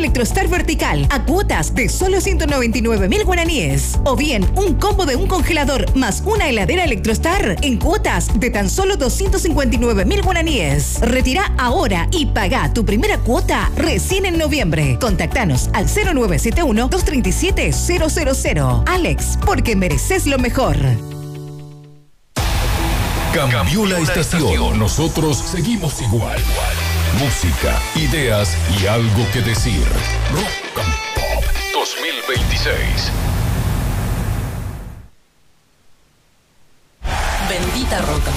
Electrostar vertical a cuotas de solo 199.000 guaraníes. O bien, un combo de un congelador más una heladera Electrostar en cuotas de tan solo 259.000 guaraníes. Retira ahora y paga tu primera cuota recién en noviembre. Contactanos al 0971-237-000. Alex, porque mereces lo mejor. Cambió la estación. Nosotros seguimos igual. Música, ideas y algo que decir. Rock and Pop 2026. Bendita Rock and